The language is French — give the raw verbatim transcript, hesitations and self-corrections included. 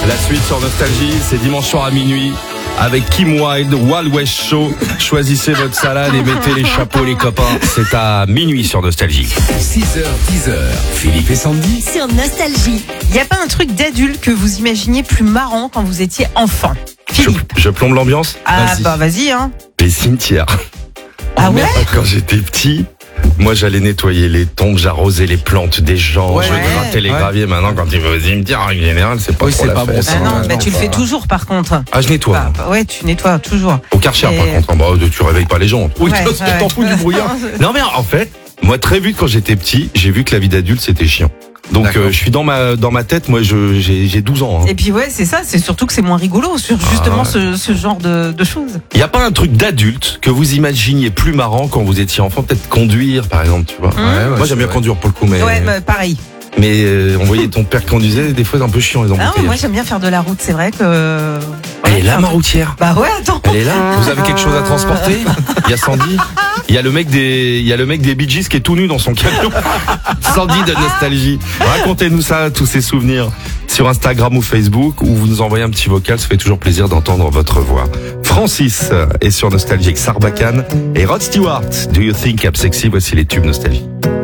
La suite sur Nostalgie, c'est dimanche soir à minuit avec Kim Wilde, Wild West Show. Choisissez votre salade et mettez les chapeaux les copains. C'est à minuit sur Nostalgie. six heures, dix heures, Philippe et Sandy. Sur Nostalgie. Il n'y a pas un truc d'adulte que vous imaginiez plus marrant quand vous étiez enfant? Je, Philippe. je plombe l'ambiance. Ah Vas-y. bah vas-y hein. Les cimetières. Ah ouais? Quand j'étais petit, moi j'allais nettoyer les tombes, j'arrosais les plantes des gens, Ouais. je grattais les Ouais. graviers. Maintenant, quand tu vas au cimetière, en général, c'est pas Oui, trop c'est la pas bon, fête. ça. Ah non, Ouais, bah non, tu le bah, fais toujours par contre. Ah, je nettoie. Bah, bah ouais, tu nettoies toujours. Au Karcher, Et- par contre. Bah, tu réveilles pas les gens. Oui, Ouais, tu ouais. t'en fous du brouillard. Non, mais en fait, moi, très vite, quand j'étais petit, j'ai vu que la vie d'adulte, c'était chiant. Donc, D'accord. euh, je suis dans ma, dans ma tête, moi, je, j'ai, j'ai douze ans. Hein. Et puis ouais, c'est ça, c'est surtout que c'est moins rigolo sur justement Ah ouais. ce, ce genre de, de choses. Il y a pas un truc d'adulte que vous imaginiez plus marrant quand vous étiez enfant? Peut-être conduire, par exemple, tu vois. Mmh. Ouais, ouais, Moi, c'est j'aime bien vrai. conduire pour le coup, mais, Ouais, bah, pareil. mais euh, on voyait ton père conduisait, des fois, c'est un peu chiant, les Ah, moi embouteillages. j'aime bien faire de la route, c'est vrai que... Elle est là, ma routière. Bah ouais, attends. Elle est là. Vous avez quelque chose à transporter? Il y a Sandy. Il y a le mec des, il y a le mec des Bee Gees qui est tout nu dans son camion. Sandy de Nostalgie. Racontez-nous ça, tous ces souvenirs sur Instagram ou Facebook, ou vous nous envoyez un petit vocal. Ça fait toujours plaisir d'entendre votre voix. Francis est sur Nostalgie avec Sarbacane et Rod Stewart. Do you think I'm sexy? Voici les tubes Nostalgie.